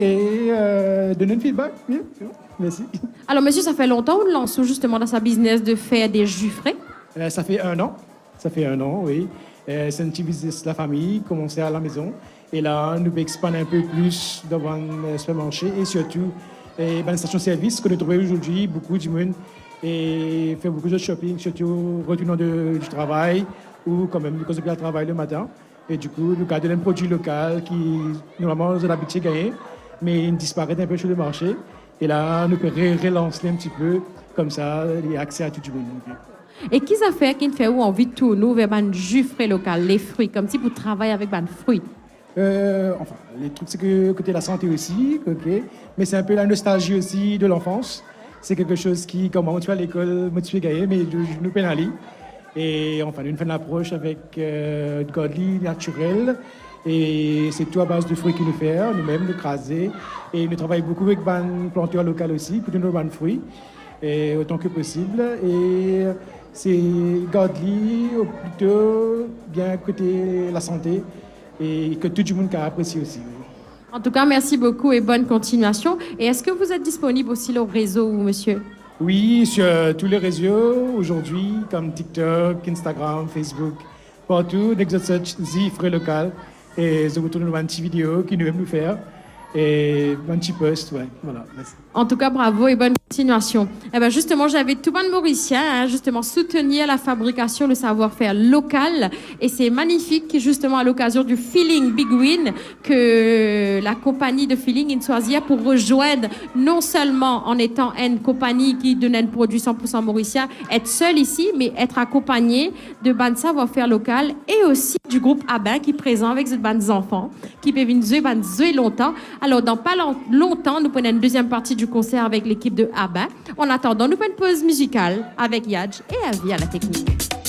et donner un feedback. Oui, merci. Alors, monsieur, ça fait longtemps qu'on lance justement dans sa business de faire des jus frais. Ça fait 1 an. Ça fait 1 an, oui. C'est un petit business de la famille, commencé à la maison. Et là, nous expandons un peu plus devant le supermarché et surtout dans les stations-service que nous trouvons aujourd'hui beaucoup de monde et fait beaucoup de shopping, surtout retournant du travail ou quand même because de travail le matin. Et du coup, nous gardons un produit local qui, normalement, nous avons l'habitude de gagner, mais il disparaît un peu sur le marché. Et là, nous pouvons relancer un petit peu, comme ça, il y a accès à tout le monde. Et qu'est-ce que ça fait qui fait ou envie de tourner vers un jus frais local, les fruits, comme si vous travaillez avec des fruits? Enfin, les trucs, c'est que côté la santé aussi, ok. Mais c'est un peu la nostalgie aussi de l'enfance. C'est quelque chose qui, comment tu vas à l'école, motivé gagner, mais nous pénalise. Et enfin, nous faisons une approche avec godly, naturel. Et c'est tout à base de fruits que nous faisons, nous-mêmes, nous craser. Et nous travaillons beaucoup avec des planteurs locaux aussi, pour donner nos fruits, et autant que possible. Et c'est godly, ou plutôt bien côté la santé, et que tout le monde a apprécié aussi. En tout cas, merci beaucoup et bonne continuation. Et est-ce que vous êtes disponible aussi au réseau, monsieur? Oui, sur tous les réseaux aujourd'hui, comme TikTok, Instagram, Facebook, partout, dès que je cherche Frais local, et je vous tourne une petite vidéo qui nous aime nous faire, et un petit post, ouais, voilà, merci. En tout cas, bravo et bonne continuation. Eh ben justement, j'avais tout bon Mauricien, justement, soutenir la fabrication, le savoir-faire local. Et c'est magnifique, justement, à l'occasion du Feeling Big Win, que la compagnie de Feeling choisit pour rejoindre, non seulement en étant une compagnie qui donne un produit 100% mauricien, être seul ici, mais être accompagné de ban savoir-faire local et aussi du groupe Abin qui est présent avec ces bandes enfants, qui peuvent venir longtemps. Alors, dans pas longtemps, nous prenons une deuxième partie du concert avec l'équipe de Abba. En attendant, nous prenons une pause musicale avec Yadj et Avi à la technique.